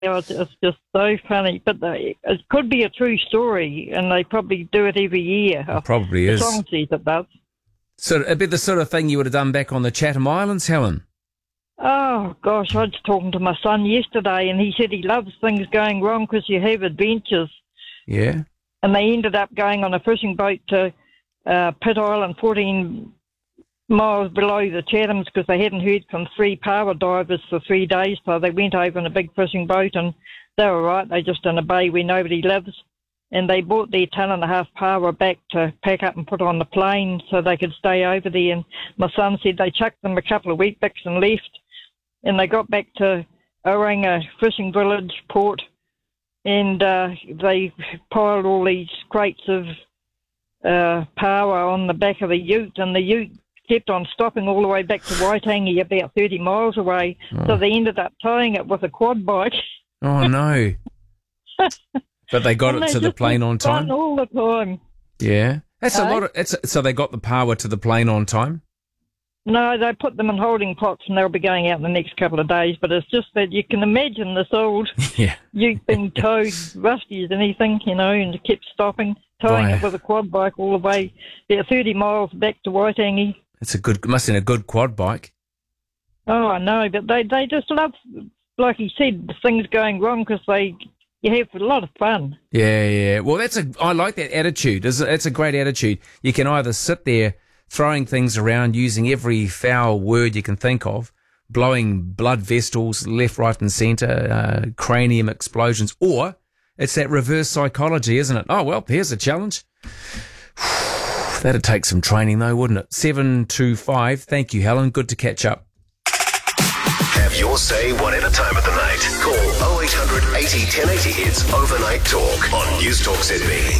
it's just so funny. But it could be a true story, and they probably do it every year. It probably is. The song says it does. So it'd be the sort of thing you would have done back on the Chatham Islands, Helen. Oh, gosh, I was talking to my son yesterday, and he said he loves things going wrong because you have adventures. Yeah. And they ended up going on a fishing boat to Pitt Island, 14 miles below the Chathams, because they hadn't heard from 3 power divers for 3 days, so they went over in a big fishing boat, and they were right. They're just in a bay where nobody lives. And they brought their 1.5-ton power back to pack up and put on the plane so they could stay over there. And my son said they chucked them a couple of Weet-Bix and left. And they got back to Oranga fishing village, port, and they piled all these crates of power on the back of the ute, and the ute kept on stopping all the way back to Waitangi, about 30 miles away. Oh. So they ended up towing it with a quad bike. Oh, no. But they got it to the plane on time? All the time. Yeah. That's a lot of... So they got the power to the plane on time? No, they put them in holding pots, and they'll be going out in the next couple of days. But it's just that you can imagine this old ute being towed rusty as anything, and it kept stopping, towing it with a quad bike all the way about 30 miles back to Waitangi. It's must have been a good quad bike. Oh, I know, but they just love, like he said, things going wrong because you have a lot of fun. Yeah. Well, I like that attitude. It's a great attitude. You can either sit there throwing things around, using every foul word you can think of, blowing blood vessels left, right and centre, cranium explosions, or it's that reverse psychology, isn't it? Oh, well, here's a challenge. That'd take some training though, wouldn't it? 725. Thank you, Helen. Good to catch up. Have your say whatever time of the night. Call 0800 80 1080. It's Overnight Talk on News Talk ZB.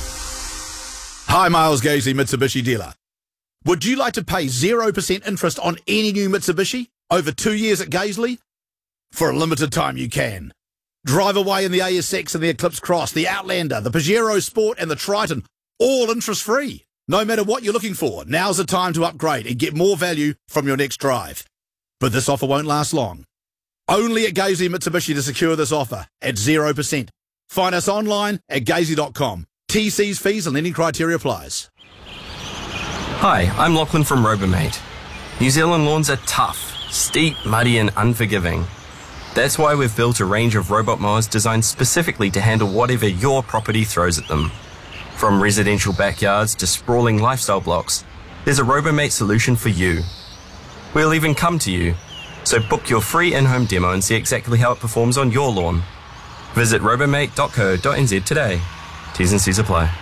Hi, Miles Gaisley, Mitsubishi dealer. Would you like to pay 0% interest on any new Mitsubishi over 2 years at Gaisley? For a limited time you can. Drive away in the ASX and the Eclipse Cross, the Outlander, the Pajero Sport and the Triton, all interest free. No matter what you're looking for, now's the time to upgrade and get more value from your next drive. But this offer won't last long. Only at Gaisley Mitsubishi to secure this offer at 0%. Find us online at gaisley.com. TC's fees and lending criteria applies. Hi, I'm Lachlan from Robomate. New Zealand lawns are tough, steep, muddy and unforgiving. That's why we've built a range of robot mowers designed specifically to handle whatever your property throws at them. From residential backyards to sprawling lifestyle blocks, there's a Robomate solution for you. We'll even come to you, so book your free in-home demo and see exactly how it performs on your lawn. Visit robomate.co.nz today. T's and C's apply.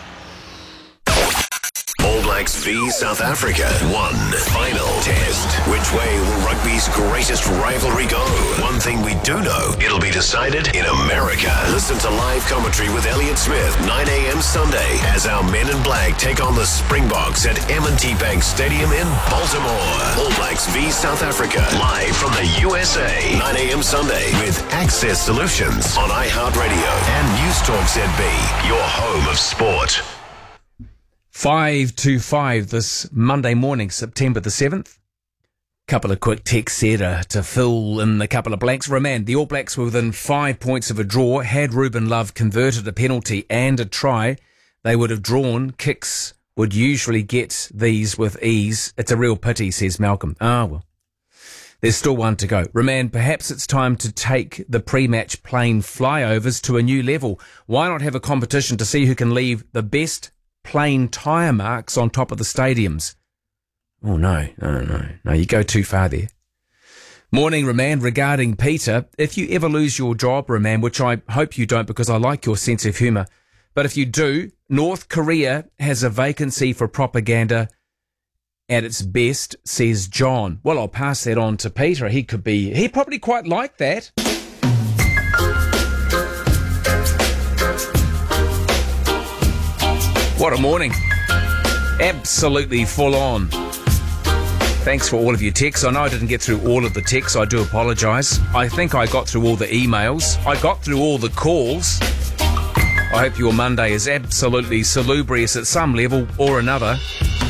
All Blacks v South Africa. One final test. Which way will rugby's greatest rivalry go? One thing we do know, it'll be decided in America. Listen to live commentary with Elliot Smith, 9 a.m. Sunday, as our men in black take on the Springboks at M&T Bank Stadium in Baltimore. All Blacks v South Africa, live from the USA, 9 a.m. Sunday, with Access Solutions on iHeartRadio and News Talk ZB, your home of sport. 525 this Monday morning, September the 7th. Couple of quick texts here to fill in a couple of blanks. Remand, the All Blacks were within 5 points of a draw. Had Ruben Love converted a penalty and a try, they would have drawn. Kicks would usually get these with ease. It's a real pity, says Malcolm. Ah, well. There's still one to go. Remand, perhaps it's time to take the pre-match plane flyovers to a new level. Why not have a competition to see who can leave the best plane tyre marks on top of the stadiums? Oh, no, you go too far there. Morning, Remand, regarding Peter. If you ever lose your job, Remand, which I hope you don't because I like your sense of humour, but if you do, North Korea has a vacancy for propaganda at its best, says John. Well, I'll pass that on to Peter. He'd probably quite like that. What a morning. Absolutely full on. Thanks for all of your texts. I know I didn't get through all of the texts. I do apologise. I think I got through all the emails. I got through all the calls. I hope your Monday is absolutely salubrious at some level or another.